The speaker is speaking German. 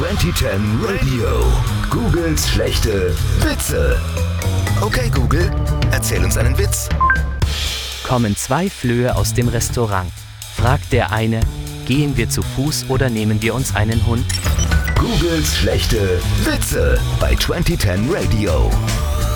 2010 Radio. Googles schlechte Witze. Okay, Google, erzähl uns einen Witz. Kommen zwei Flöhe aus dem Restaurant. Fragt der eine, gehen wir zu Fuß oder nehmen wir uns einen Hund? Googles schlechte Witze bei 2010 Radio.